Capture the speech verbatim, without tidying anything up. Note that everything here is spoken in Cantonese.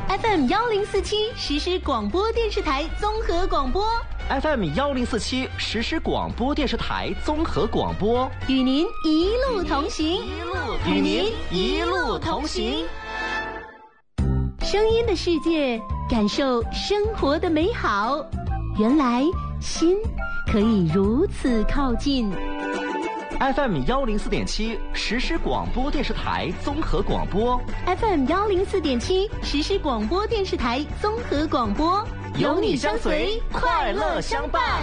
F M 幺零四七实时广播电视台综合广播 F M 幺零四七实时广播电视台综合广播， 与您一路同行， 与您一路同行。 声音的世界，感受生活的美好。原来心可以如此靠近。 F M 幺零四点七实时广播电视台综合广播 ，F M 幺零四点七实时广播电视台综合广播， 有你相随，快乐相伴。